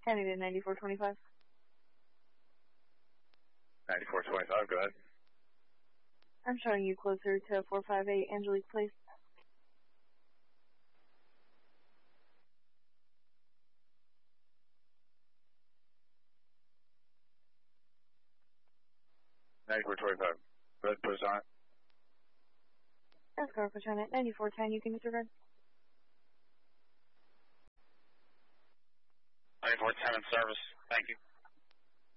County to 9425. 9425, go ahead. I'm showing you closer to 458 Angelique Place. Go ahead, put us on it. That's Carco China, 9410, you can disregard. 9410 in service, thank you.